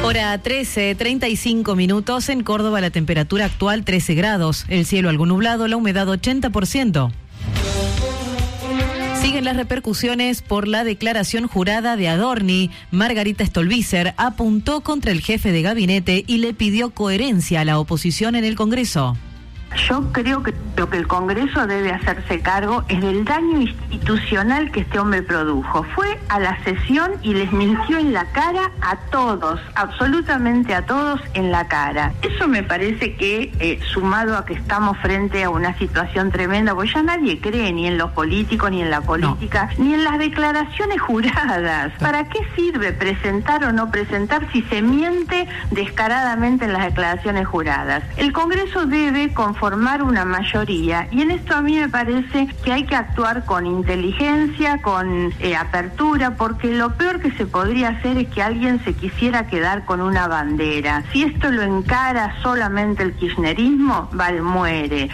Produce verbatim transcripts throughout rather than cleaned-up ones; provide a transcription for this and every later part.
Hora trece, treinta y cinco minutos. En Córdoba la temperatura actual trece grados. El cielo algo nublado, la humedad ochenta por ciento. Siguen las repercusiones por la declaración jurada de Adorni. Margarita Stolbizer apuntó contra el jefe de gabinete y le pidió coherencia a la oposición en el Congreso. Yo creo que lo que el Congreso debe hacerse cargo es del daño institucional que este hombre produjo. Fue a la sesión y les mintió en la cara a todos, absolutamente a todos en la cara. Eso me parece que, eh, sumado a que estamos frente a una situación tremenda, porque ya nadie cree ni en los políticos, ni en la política, no. ni en las declaraciones juradas. ¿Para qué sirve presentar o no presentar si se miente descaradamente en las declaraciones juradas? El Congreso debe conformar formar una mayoría, y en esto a mí me parece que hay que actuar con inteligencia, con eh, apertura, porque lo peor que se podría hacer es que alguien se quisiera quedar con una bandera. Si esto lo encara solamente el kirchnerismo, Val muere.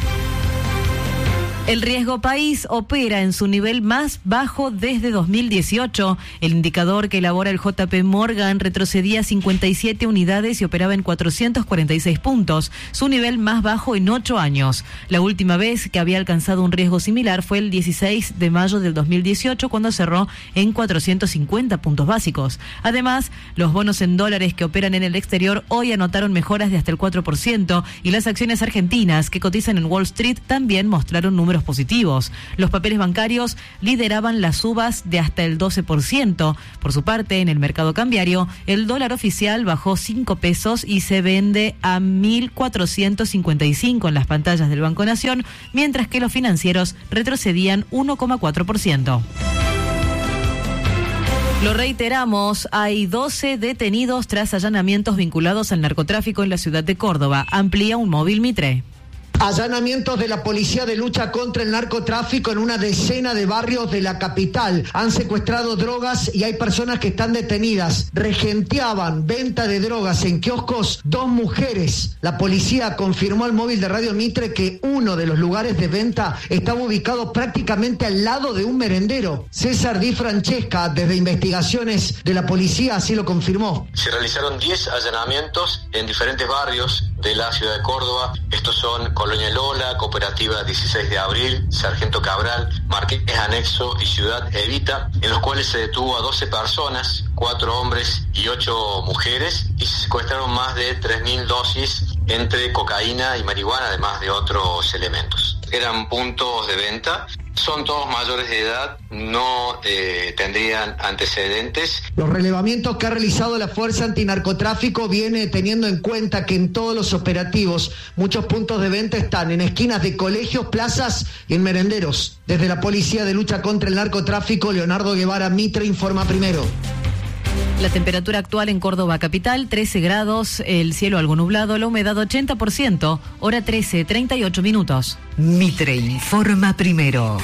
El riesgo país opera en su nivel más bajo desde dos mil dieciocho. El indicador que elabora el J P Morgan retrocedía cincuenta y siete unidades y operaba en cuatrocientos cuarenta y seis puntos, su nivel más bajo en ocho años. La última vez que había alcanzado un riesgo similar fue el dieciséis de mayo del dos mil dieciocho, cuando cerró en cuatrocientos cincuenta puntos básicos. Además, los bonos en dólares que operan en el exterior hoy anotaron mejoras de hasta el cuatro por ciento, y las acciones argentinas que cotizan en Wall Street también mostraron números positivos. Los papeles bancarios lideraban las subas de hasta el doce por ciento. Por su parte, en el mercado cambiario, el dólar oficial bajó cinco pesos y se vende a mil cuatrocientos cincuenta y cinco en las pantallas del Banco Nación, mientras que los financieros retrocedían uno coma cuatro por ciento. Lo reiteramos, hay doce detenidos tras allanamientos vinculados al narcotráfico en la ciudad de Córdoba. Amplía un móvil Mitre. Allanamientos de la Policía de Lucha contra el Narcotráfico en una decena de barrios de la capital. Han secuestrado drogas y hay personas que están detenidas. Regenteaban venta de drogas en kioscos dos mujeres. La policía confirmó al móvil de Radio Mitre que uno de los lugares de venta estaba ubicado prácticamente al lado de un merendero. César Di Francesca, desde Investigaciones de la Policía, así lo confirmó. Se realizaron diez allanamientos en diferentes barrios de la ciudad de Córdoba. Estos son Colonia Lola, Cooperativa dieciséis de abril, Sargento Cabral, Marqués Anexo y Ciudad Evita, en los cuales se detuvo a doce personas, cuatro hombres y ocho mujeres, y se secuestraron más de tres mil dosis entre cocaína y marihuana, además de otros elementos. Eran puntos de venta. Son todos mayores de edad, no eh, tendrían antecedentes. Los relevamientos que ha realizado la Fuerza Antinarcotráfico viene teniendo en cuenta que en todos los operativos muchos puntos de venta están en esquinas de colegios, plazas y en merenderos. Desde la Policía de Lucha contra el Narcotráfico, Leonardo Guevara, Mitre informa primero. La temperatura actual en Córdoba capital, trece grados, el cielo algo nublado, la humedad ochenta por ciento, hora trece, treinta y ocho minutos. Mitre informa primero.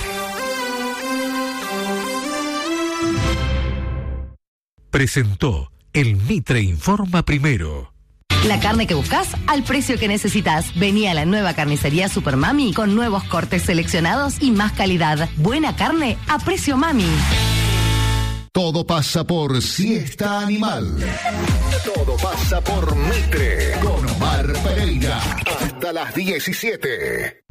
Presentó el Mitre informa primero. La carne que buscas al precio que necesitas. Vení a la nueva carnicería Super Mami con nuevos cortes seleccionados y más calidad. Buena carne a precio Mami. Todo pasa por Siesta Animal. Todo pasa por Mitre con Omar Pereira. Hasta las diecisiete.